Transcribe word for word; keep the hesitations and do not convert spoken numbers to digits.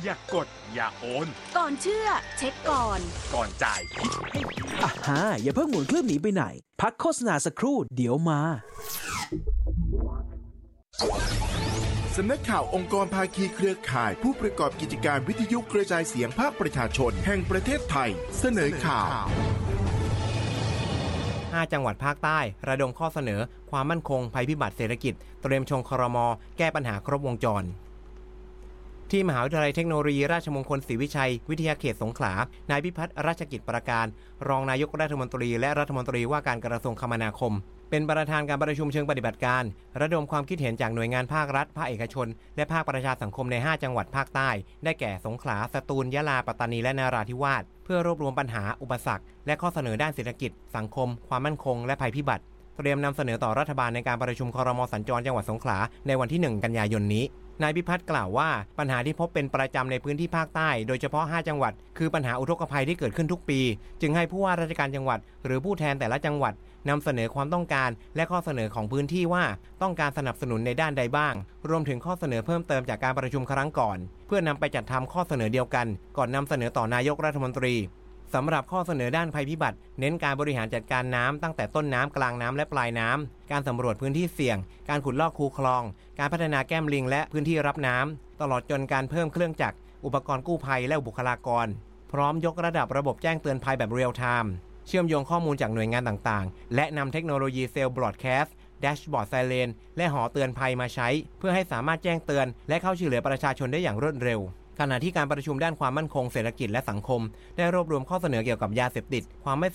อย่ากดอย่าโอนก่อนเชื่อเช็คก่อนก่อนจ่ายคิดให้ดีอ่ะฮะอย่าเพิ่งหมุนเครื่องหนีไปไหนพักโฆษณาสักครู่เดี๋ยวมาสำนักข่าวองค์กรภาคีเครือข่ายผู้ประกอบกิจการวิทยุกระจายเสียงภาคประชาชนแห่งประเทศไทยเสนอข่าวห้าจังหวัดภาคใต้ระดมข้อเสนอความมั่นคงภัยพิบัติเศรษฐกิจเตรียมชงครม.แก้ปัญหาครบวงจรที่มหาวิทยาลัยเทคโนโลยีราชมงคลศรีวิชัยวิทยาเขตสงขลานายพิพัฒน์ราชกิจประการรองนายกรัฐมนตรีและรัฐมนตรีว่าการกระทรวงคมนาคมเป็นประธานการประชุมเชิงปฏิบัติการระดมความคิดเห็นจากหน่วยงานภาครัฐภาคเอกชนและภาคประชาสังคมในห้าจังหวัดภาคใต้ได้แก่สงขลาสตูลยะลาปัตตานีและนราธิวาสเพื่อรวบรวมปัญหาอุปสรรคและข้อเสนอด้านเศรษฐกิจสังคมความมั่นคงและภัยพิบัติเตรียมนำเสนอต่อรัฐบาลในการประชุมครม.สัญจรจังหวัดสงขลาในวันที่หนึ่งกันยายนนี้นายพิพัฒน์กล่าวว่าปัญหาที่พบเป็นประจำในพื้นที่ภาคใต้โดยเฉพาะห้าจังหวัดคือปัญหาอุทกภัยที่เกิดขึ้นทุกปีจึงให้ผู้ว่าราชการจังหวัดหรือผู้แทนแต่ละจังหวัดนำเสนอความต้องการและข้อเสนอของพื้นที่ว่าต้องการสนับสนุนในด้านใดบ้างรวมถึงข้อเสนอเพิ่มเติมจากการประชุมครั้งก่อนเพื่อนำไปจัดทำข้อเสนอเดียวกันก่อนนำเสนอต่อนายกรัฐมนตรีสำหรับข้อเสนอด้านภัยพิบัติเน้นการบริหารจัดการน้ำตั้งแต่ต้นน้ำกลางน้ำและปลายน้ำการสำรวจพื้นที่เสี่ยงการขุดลอกคูคลองการพัฒนาแก้มลิงและพื้นที่รับน้ำตลอดจนการเพิ่มเครื่องจักรอุปกรณ์กู้ภัยและบุคลากรพร้อมยกระดับระบบแจ้งเตือนภัยแบบเรียลไทม์เชื่อมโยงข้อมูลจากหน่วยงานต่างๆและนำเทคโนโลยีเซลล์บรอดแคสต์แดชบอร์ดไซเรนและหอเตือนภัยมาใช้เพื่อให้สามารถแจ้งเตือนและเข้าช่วยเหลือประชาชนได้อย่างรวดเร็วขณะที่การประชุมด้านความมั่นคงเศรษฐกิจและสังคมได้รวบรวมข้อเสนอเกี่ยวกับยาเสพติดความไม่